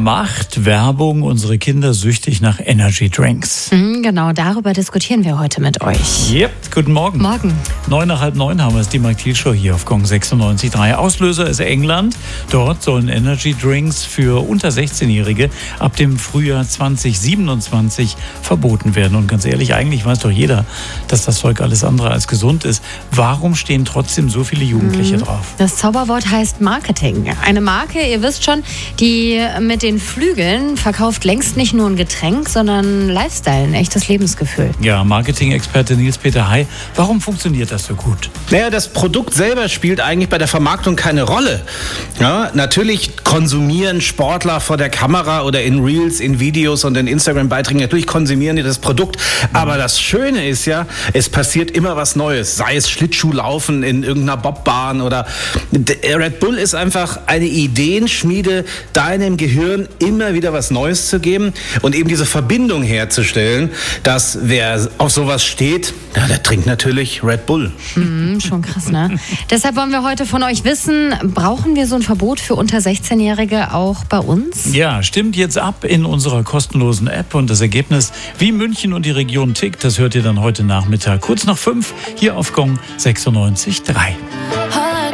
Macht Werbung unsere Kinder süchtig nach Energy Drinks? Genau, darüber diskutieren wir heute mit euch. Yep, guten Morgen. Morgen. 9:30 haben wir es, die Mark Thiel Show hier auf Gong 96.3. Auslöser ist England. Dort sollen Energy Drinks für unter 16-Jährige ab dem Frühjahr 2027 verboten werden. Und ganz ehrlich, eigentlich weiß doch jeder, dass das Zeug alles andere als gesund ist. Warum stehen trotzdem so viele Jugendliche drauf? Das Zauberwort heißt Marketing. Eine Marke, ihr wisst schon, die mit den Flügeln verkauft längst nicht nur ein Getränk, sondern Lifestyle, ein echtes Lebensgefühl. Ja, Marketing-Experte Nils-Peter Hay, warum funktioniert das so gut? Naja, das Produkt selber spielt eigentlich bei der Vermarktung keine Rolle. Ja, natürlich konsumieren Sportler vor der Kamera oder in Reels, in Videos und in Instagram-Beiträgen, natürlich konsumieren die das Produkt. Aber das Schöne ist ja, es passiert immer was Neues. Sei es Schlittschuhlaufen in irgendeiner Bobbahn oder Red Bull ist einfach eine Ideenschmiede, deinem Gehirn immer wieder was Neues zu geben und eben diese Verbindung herzustellen, dass wer auf sowas steht, ja, der trinkt natürlich Red Bull. Schon krass, ne? Deshalb wollen wir heute von euch wissen, brauchen wir so ein Verbot für unter 16-Jährige auch bei uns? Ja, stimmt jetzt ab in unserer kostenlosen App und das Ergebnis, wie München und die Region tickt, das hört ihr dann heute Nachmittag kurz nach 5 hier auf Gong 96.3.